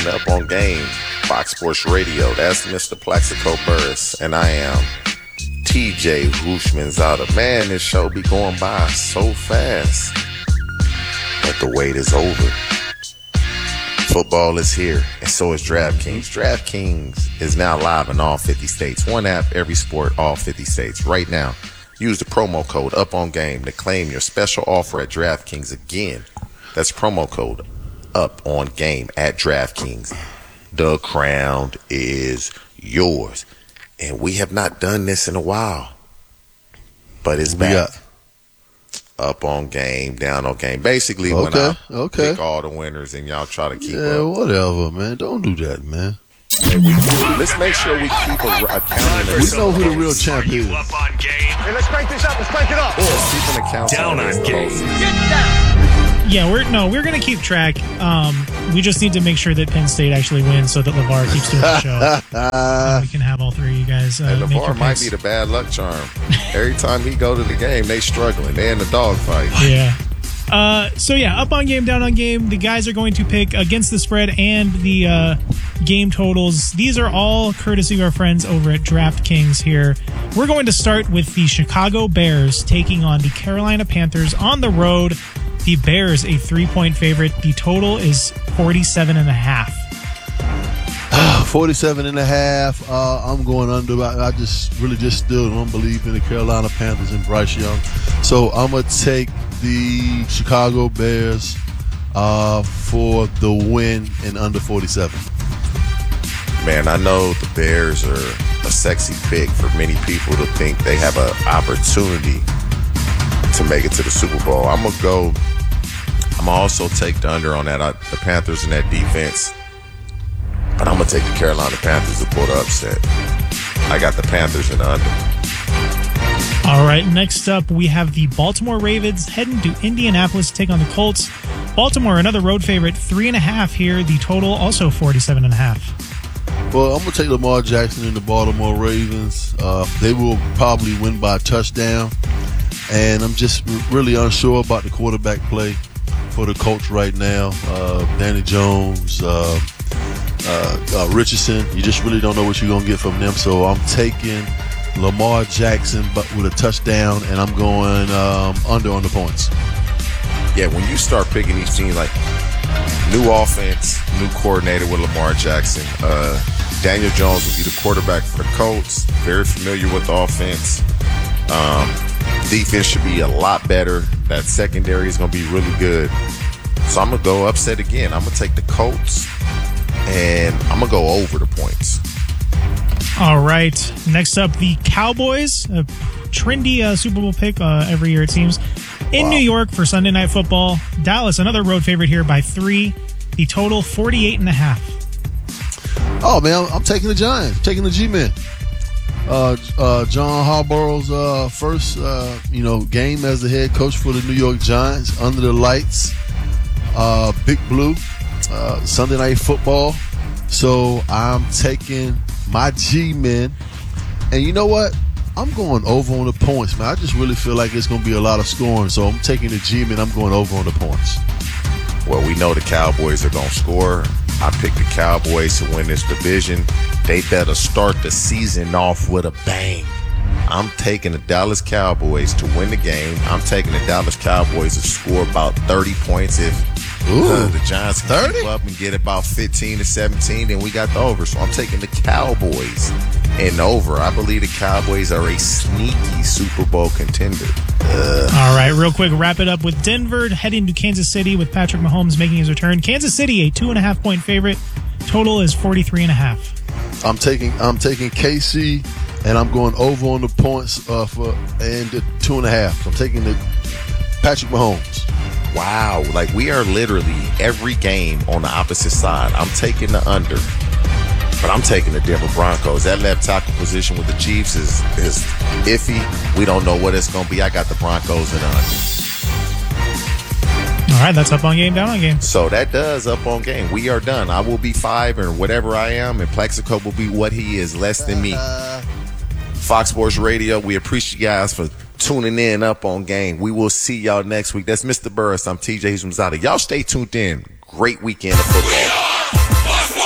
Up on Game, Fox Sports Radio. That's Mr. Plaxico Burris, and I am TJ Hushmanzada. Man, this show be going by so fast, but the wait is over. Football is here, and so is DraftKings. DraftKings is now live in all 50 states. One app, every sport, all 50 states. Right now, use the promo code UPONGAME to claim your special offer at DraftKings. Again, that's promo code UPONGAME at DraftKings. The crown is yours. And we have not done this in a while, but it's back. Up on game, down on game. Basically, when I pick all the winners and y'all try to keep up. Yeah, whatever, man. Don't do that, man. Hey, let's make sure we keep accounting. We know who the real champ is. Up on game. Hey, let's crank this up. Let's crank it up. Keeping accounts Down on game. Get down. Yeah, we're going to keep track. We just need to make sure that Penn State actually wins so that LeVar keeps doing the show. And we can have all three of you guys And make your LeVar might picks. be the bad luck charm. Every time he go to the game, they struggling. They in the dog fight. Yeah. Up on game, down on game. The guys are going to pick against the spread and the game totals. These are all courtesy of our friends over at DraftKings here. We're going to start with the Chicago Bears taking on the Carolina Panthers on the road. The Bears, a 3-point favorite. The total is 47.5. 47.5. I'm going under. I still don't believe in the Carolina Panthers and Bryce Young. So I'm going to take the Chicago Bears for the win and under 47. Man, I know the Bears are a sexy pick for many people to think they have an opportunity to make it to the Super Bowl. I'm going to also take the under on that. The Panthers and that defense. But I'm going to take the Carolina Panthers to pull the upset. I got the Panthers in the under. All right, next up, we have the Baltimore Ravens heading to Indianapolis to take on the Colts. Baltimore, another road favorite, 3.5 here. The total also 47.5. Well, I'm going to take Lamar Jackson and the Baltimore Ravens. They will probably win by a touchdown. And I'm just really unsure about the quarterback play for the Colts right now. Danny Jones, Richardson. You just really don't know what you're going to get from them. So I'm taking Lamar Jackson but with a touchdown, and I'm going under on the points. Yeah, when you start picking these teams, like new offense, new coordinator with Lamar Jackson, Daniel Jones will be the quarterback for the Colts. Very familiar with the offense. Defense should be a lot better. That secondary is going to be really good. So I'm going to go upset again. I'm going to take the Colts, and I'm going to go over the points. All right, next up, the Cowboys, a trendy Super Bowl pick every year, it seems, in New York for Sunday Night Football. Dallas, another road favorite here by 3. The total, 48.5. Oh, man, I'm taking the Giants. I'm taking the G-Men. John Harbaugh's first, game as the head coach for the New York Giants under the lights. Big Blue, Sunday Night Football. So I'm taking my G-Men. And you know what? I'm going over on the points, man. I just really feel like it's going to be a lot of scoring. So I'm taking the G-Men. I'm going over on the points. Well, we know the Cowboys are going to score. I picked the Cowboys to win this division. They better start the season off with a bang. I'm taking the Dallas Cowboys to win the game. I'm taking the Dallas Cowboys to score about 30 points. If the Giants can keep up and get about 15 to 17, then we got the over. So I'm taking the Cowboys and over. I believe the Cowboys are a sneaky Super Bowl contender. All right, real quick, wrap it up with Denver heading to Kansas City with Patrick Mahomes making his return. Kansas City, a 2.5-point favorite. Total is 43.5. I'm taking KC, and I'm going over on the points and the 2.5. I'm taking the Patrick Mahomes. Wow, like we are literally every game on the opposite side. I'm taking the under, but I'm taking the Denver Broncos. That left tackle position with the Chiefs is iffy. We don't know what it's going to be. I got the Broncos in the under. All right, that's up on game, down on game. So that does up on game. We are done. I will be 5 or whatever I am, and Plaxico will be what he is, less than me. Fox Sports Radio, we appreciate you guys for tuning in up on game. We will see y'all next week. That's Mr. Burris. I'm TJ Hushmanzada. Y'all stay tuned in. Great weekend of football.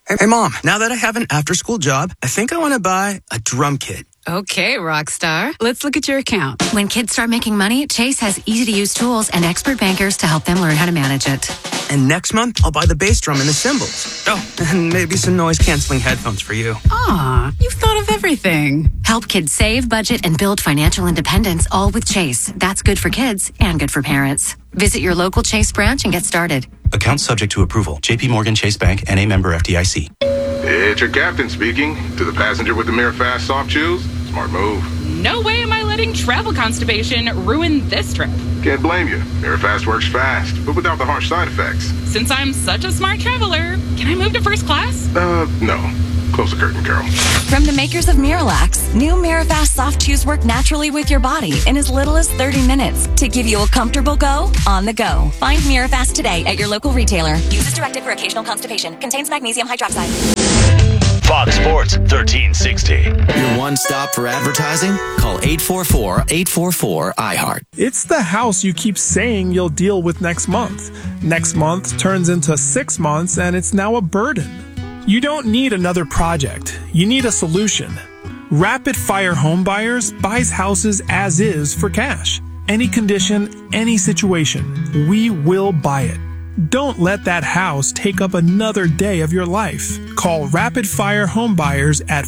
Hey, Mom, now that I have an after-school job, I think I want to buy a drum kit. Okay, Rockstar. Let's look at your account. When kids start making money, Chase has easy-to-use tools and expert bankers to help them learn how to manage it. And next month, I'll buy the bass drum and the cymbals. Oh, and maybe some noise-canceling headphones for you. Aw, you've thought of everything. Help kids save, budget, and build financial independence, all with Chase. That's good for kids and good for parents. Visit your local Chase branch and get started. Account subject to approval. J.P. Morgan Chase Bank, N.A. member FDIC. It's your captain speaking. To the passenger with the Mirror Fast soft chews, smart move. No way am I letting travel constipation ruin this trip. Can't blame you. Mirror Fast works fast, but without the harsh side effects. Since I'm such a smart traveler, can I move to first class? No. Close the curtain, Carol. From the makers of Miralax, new Mirafast soft chews work naturally with your body in as little as 30 minutes to give you a comfortable go on the go. Find Mirafast today at your local retailer. Use as directed for occasional constipation. Contains magnesium hydroxide. Fox Sports 1360. Your one stop for advertising? Call 844-844-iHeart. It's the house you keep saying you'll deal with next month. Next month turns into 6 months and it's now a burden. You don't need another project. You need a solution. Rapid Fire Home Buyers buys houses as is for cash. Any condition, any situation, we will buy it. Don't let that house take up another day of your life. Call Rapid Fire Home Buyers at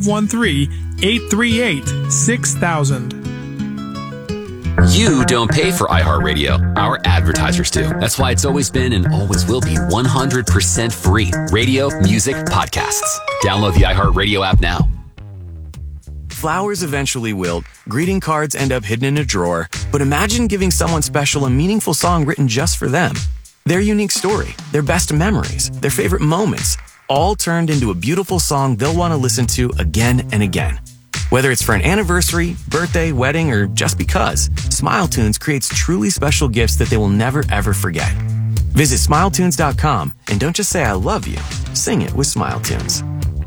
513-838-6000. You don't pay for iHeartRadio. Our advertisers do. That's why it's always been and always will be 100% free. Radio, music, podcasts. Download the iHeartRadio app now. Flowers eventually wilt, greeting cards end up hidden in a drawer, but imagine giving someone special a meaningful song written just for them. Their unique story, their best memories, their favorite moments, all turned into a beautiful song they'll want to listen to again and again. Whether it's for an anniversary, birthday, wedding, or just because, SmileTunes creates truly special gifts that they will never ever forget. Visit SmileTunes.com and don't just say I love you, sing it with SmileTunes.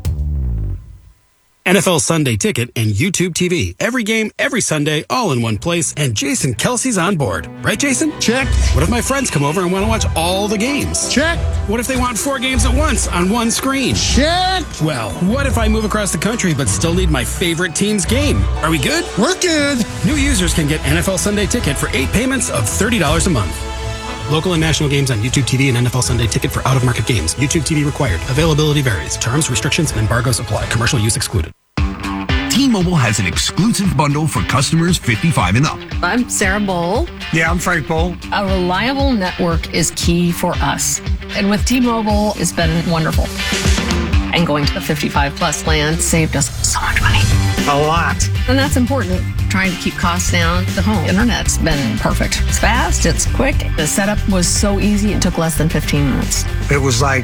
NFL Sunday Ticket and YouTube TV. Every game, every Sunday, all in one place, and Jason Kelsey's on board. Right, Jason? Check. What if my friends come over and want to watch all the games? Check. What if they want 4 games at once on one screen? Check. Well, what if I move across the country but still need my favorite team's game? Are we good? We're good. New users can get NFL Sunday Ticket for 8 payments of $30 a month. Local and national games on YouTube TV and NFL Sunday Ticket for out-of-market games. YouTube TV required. Availability varies. Terms, restrictions, and embargoes apply. Commercial use excluded. T-Mobile has an exclusive bundle for customers 55 and up. I'm Sarah Bowl. Yeah, I'm Frank Bowl. A reliable network is key for us. And with T-Mobile, it's been wonderful. And going to the 55 plus plan saved us so much money. A lot. And that's important. Trying to keep costs down. The home internet's been perfect. It's fast, it's quick. The setup was so easy, it took less than 15 minutes. It was like,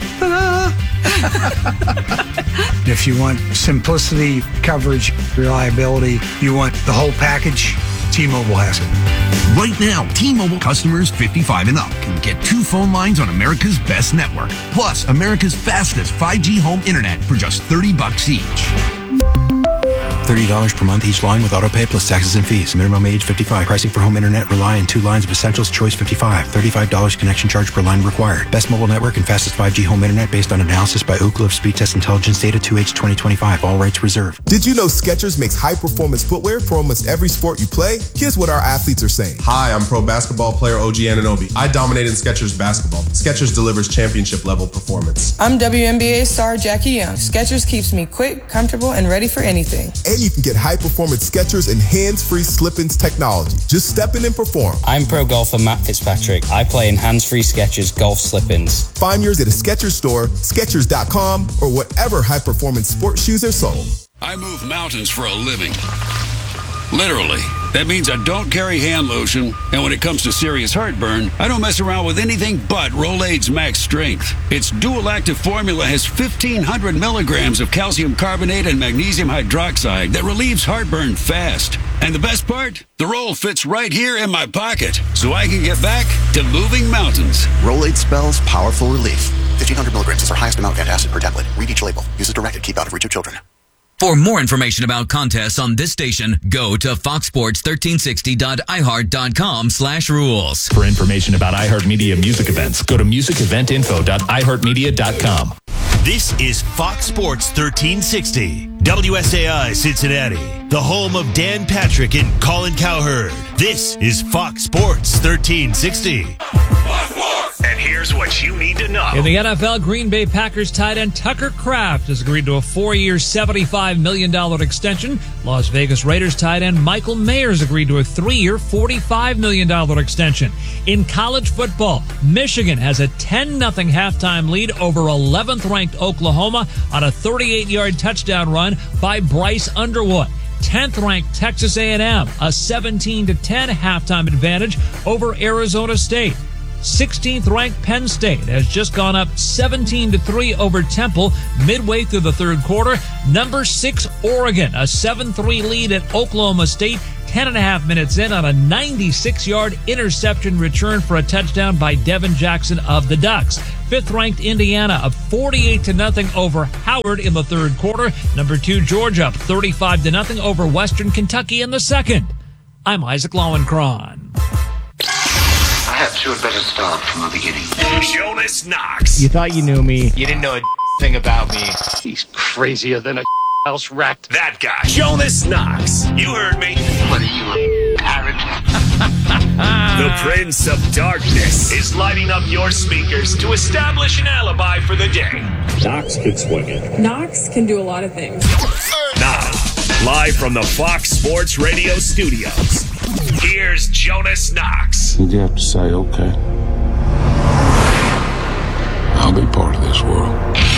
If you want simplicity, coverage, reliability, you want the whole package, T-Mobile has it. Right now, T-Mobile customers 55 and up can get 2 phone lines on America's best network, plus America's fastest 5G home internet for just $30 each. $30 per month each line with autopay plus taxes and fees. Minimum age 55. Pricing for home internet rely on 2 lines of Essentials Choice 55. $35 connection charge per line required. Best mobile network and fastest 5G home internet based on analysis by Ookla of Speed Test Intelligence Data 2H 2025. All rights reserved. Did you know Skechers makes high-performance footwear for almost every sport you play? Here's what our athletes are saying. Hi, I'm pro basketball player OG Anunoby. I dominated Skechers basketball. Skechers delivers championship-level performance. I'm WNBA star Jackie Young. Skechers keeps me quick, comfortable, and ready for anything. And you can get high-performance Skechers and hands-free slip-ins technology. Just step in and perform. I'm pro golfer Matt Fitzpatrick. I play in hands-free Skechers golf slip-ins. Find yours at a Skechers store, Skechers.com, or whatever high-performance sports shoes are sold. I move mountains for a living. Literally. That means I don't carry hand lotion, and when it comes to serious heartburn, I don't mess around with anything but Rolaids Max Strength. Its dual-active formula has 1,500 milligrams of calcium carbonate and magnesium hydroxide that relieves heartburn fast. And the best part? The roll fits right here in my pocket, so I can get back to moving mountains. Rolaids spells powerful relief. 1,500 milligrams is our highest amount of antacid per tablet. Read each label. Use as directed. Keep out of reach of children. For more information about contests on this station, go to foxsports1360.iheart.com/rules. For information about iHeartMedia music events, go to musiceventinfo.iheartmedia.com. This is Fox Sports 1360. WSAI Cincinnati, the home of Dan Patrick and Colin Cowherd. This is Fox Sports 1360. And here's what you need to know. In the NFL, Green Bay Packers tight end Tucker Kraft has agreed to a 4-year, $75 million extension. Las Vegas Raiders tight end Michael Mayers agreed to a 3-year, $45 million extension. In college football, Michigan has a 10-0 halftime lead over 11th-ranked Oklahoma on a 38-yard touchdown run by Bryce Underwood. 10th-ranked Texas A&M, a 17-10 halftime advantage over Arizona State. 16th-ranked Penn State has just gone up 17-3 over Temple midway through the third quarter. Number 6, Oregon, a 7-3 lead at Oklahoma State, 10.5 minutes in on a 96-yard interception return for a touchdown by Devin Jackson of the Ducks. 5th-ranked Indiana, a 48-0 over Howard in the third quarter. Number 2, Georgia, up 35-0 over Western Kentucky in the second. I'm Isaac Lowenkron. Perhaps you had better start from the beginning. Jonas Knox. You thought you knew me. You didn't know a thing about me. He's crazier than a house rat. That guy. Jonas Knox. You heard me. What are you, a parrot? The Prince of Darkness is lighting up your speakers to establish an alibi for the day. Knox can swing it. Knox can do a lot of things. Now, live from the Fox Sports Radio studios, here's Jonas Knox. You have to say, okay, I'll be part of this world.